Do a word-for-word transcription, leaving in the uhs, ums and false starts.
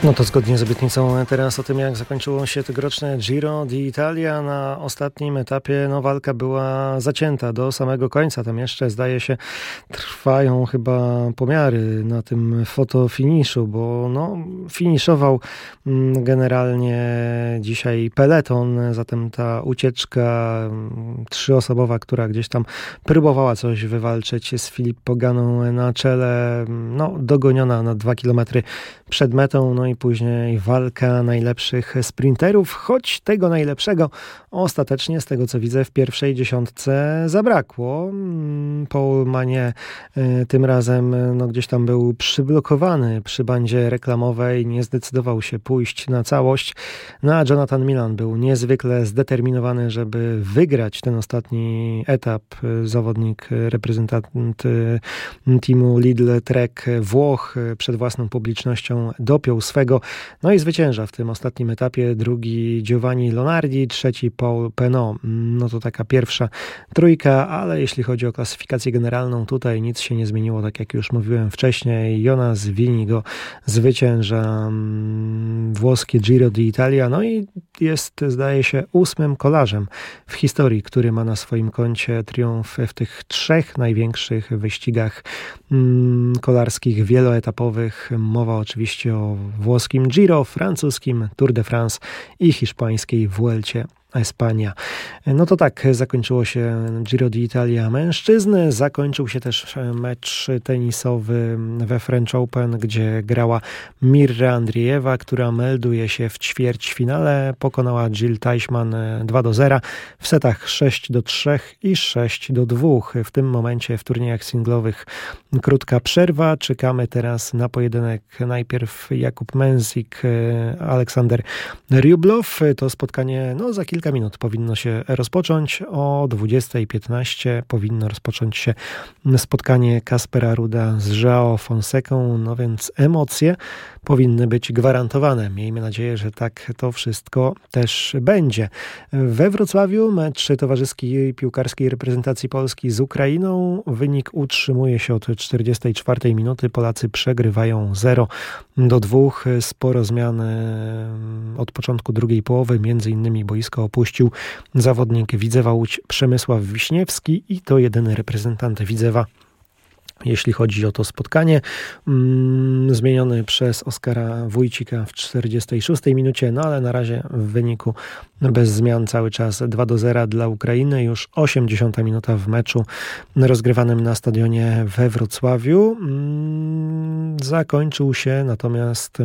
No to zgodnie z obietnicą teraz o tym, jak zakończyło się tegoroczne Giro d'Italia. Na ostatnim etapie no, walka była zacięta do samego końca. Tam jeszcze, zdaje się, trwają chyba pomiary na tym fotofiniszu, bo no, finiszował generalnie dzisiaj peleton, zatem ta ucieczka trzyosobowa, która gdzieś tam próbowała coś wywalczyć z Filippo Ganną na czele, no, dogoniona na dwa kilometry przed metą, no i później walka najlepszych sprinterów, choć tego najlepszego ostatecznie, z tego co widzę, w pierwszej dziesiątce zabrakło. Paul Manie tym razem no, gdzieś tam był przyblokowany przy bandzie reklamowej, nie zdecydował się pójść na całość, no a Jonathan Milan był niezwykle zdeterminowany, żeby wygrać ten ostatni etap. Zawodnik, reprezentant teamu Lidl Trek Włoch przed własną publicznością dopiął swego, no i zwycięża w tym ostatnim etapie. Drugi Giovanni Lonardi, trzeci Paul Penot. No to taka pierwsza trójka, ale jeśli chodzi o klasyfikację generalną, tutaj nic się nie zmieniło, tak jak już mówiłem wcześniej. Jonas Winigo zwycięża włoskie Giro d'Italia, no i jest, zdaje się, ósmym kolarzem w historii, który ma na swoim koncie triumf w tych trzech największych wyścigach kolarskich, wieloetapowych. Mowa oczywiście o włoskim Giro, francuskim Tour de France i hiszpańskiej Vuelcie Espania. No to tak zakończyło się Giro d'Italia mężczyzny. Zakończył się też mecz tenisowy we French Open, gdzie grała Mirra Andriejewa, która melduje się w ćwierćfinale. Pokonała Jill Teichmann dwa do zera w setach sześć do trzech i sześć do dwóch. W tym momencie w turniejach singlowych krótka przerwa. Czekamy teraz na pojedynek. Najpierw Jakub Mensik, Aleksander Rublow. To spotkanie no, za kilka minut powinno się rozpocząć. O dwudziestej piętnaście powinno rozpocząć się spotkanie Kaspera Ruda z João Fonseką, no więc emocje powinny być gwarantowane. Miejmy nadzieję, że tak to wszystko też będzie. We Wrocławiu mecz towarzyskiej piłkarskiej reprezentacji Polski z Ukrainą. Wynik utrzymuje się od czterdziestej czwartej minuty. Polacy przegrywają zero do dwóch. Sporo zmian od początku drugiej połowy. Między innymi boisko opuścił zawodnik Widzewa Łódź Przemysław Wiśniewski i to jedyny reprezentant Widzewa, jeśli chodzi o to spotkanie, mm, zmieniony przez Oskara Wójcika w czterdziestej szóstej minucie, no ale na razie w wyniku bez zmian cały czas dwa do zera dla Ukrainy. Już osiemdziesiąta minuta w meczu rozgrywanym na stadionie we Wrocławiu. Mm, zakończył się natomiast